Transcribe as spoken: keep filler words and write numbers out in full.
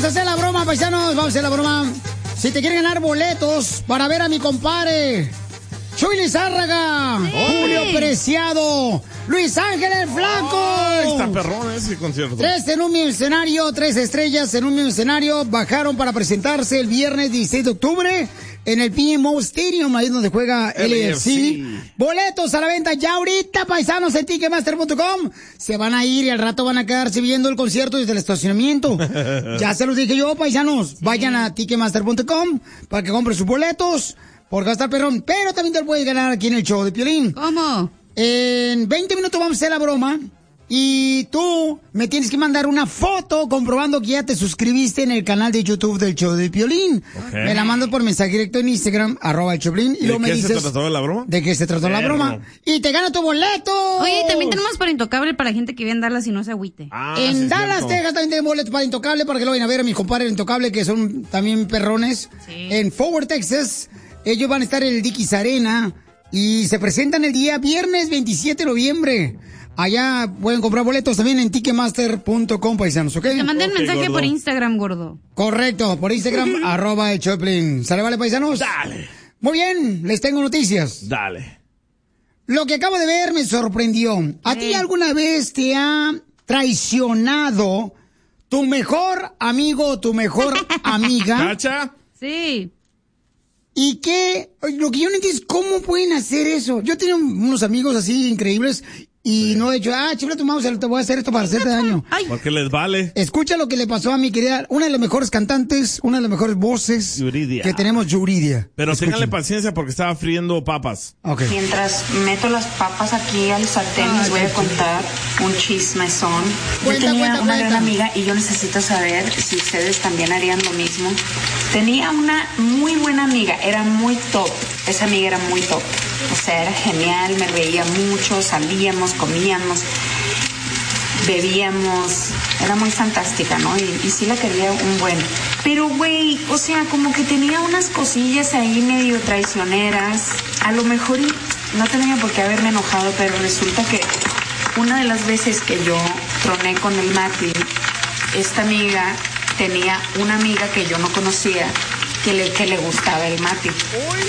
a hacer la broma, paisanos. Vamos a hacer la broma. Si te quieren ganar boletos para ver a mi compadre Chuy Lizárraga, sí. Julio Preciado, Luis Ángel el Flaco. Oh, está perrón ese concierto. Tres en un mismo escenario, tres estrellas en un mismo escenario. Bajaron para presentarse el viernes dieciséis de octubre en el P M O Stadium, ahí donde juega el L A F C. Boletos a la venta ya ahorita, paisanos, en Ticketmaster punto com. Se van a ir y al rato van a quedarse viendo el concierto desde el estacionamiento. Ya se los dije yo, paisanos. Sí. Vayan a Ticketmaster punto com para que compren sus boletos. Porque va a estar perrón. Pero también te lo puedes ganar aquí en el show de Piolín. ¿Cómo? En veinte minutos vamos a hacer la broma. Y tú me tienes que mandar una foto comprobando que ya te suscribiste en el canal de YouTube del show de Piolín. Okay. Me la mandas por mensaje directo en Instagram, arroba el Choplin. Y luego me dices... ¿De qué se trató de la broma? ¿De qué se trató la broma? Y te gana tu boleto. Oye, también tenemos para Intocable para gente que vive en Dallas y no se agüite. Ah, en sí, Dallas, cierto. Texas también tenemos boletos para Intocable para que lo vayan a ver a mis compadres Intocable que son también perrones. Sí. En Forward, Texas, ellos van a estar en el Dickies Arena y se presentan el día viernes veintisiete de noviembre. Allá pueden comprar boletos también en Ticketmaster punto com, paisanos, ¿ok? Te mandé okay, el mensaje gordo. por Instagram, gordo. Correcto, por Instagram, arroba el Choplin. ¿Sale, vale, paisanos? Dale. Muy bien, les tengo noticias. Dale. Lo que acabo de ver me sorprendió. ¿A sí. ti alguna vez te ha traicionado tu mejor amigo o tu mejor amiga? ¿Cacha? Sí. ¿Y qué? Lo que yo no entiendo es cómo pueden hacer eso. Yo tenía unos amigos así increíbles y sí. no he dicho, ah, chifla tu mouse, te voy a hacer esto para hacerte daño. Ay. Porque les vale. Escucha lo que le pasó a mi querida, una de las mejores cantantes, una de las mejores voces Yuridia. que tenemos, Yuridia. Pero Escuchen. ténganle paciencia porque estaba friendo papas. Okay. Mientras meto las papas aquí al sartén, les voy a contar un chismezón. Cuenta, yo tenía cuenta, una cuenta. gran amiga y yo necesito saber si ustedes también harían lo mismo. Tenía una muy buena amiga, era muy top. Esa amiga era muy top. O sea, era genial, me reía mucho, salíamos, comíamos, bebíamos. Era muy fantástica, ¿no? Y, y sí la quería un buen. Pero, güey, o sea, como que tenía unas cosillas ahí medio traicioneras. A lo mejor y no tenía por qué haberme enojado, pero resulta que una de las veces que yo troné con el Mati, esta amiga tenía una amiga que yo no conocía que le, que le gustaba el Mati.